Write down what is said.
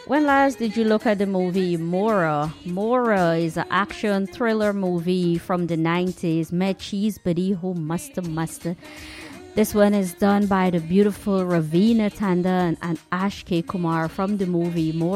When last did you look at the movie Mora? Mora is an action thriller movie from the 90s. Med cheese buddy who must. This one is done by the beautiful Raveena Tandon and Ash K. Kumar from the movie Mora.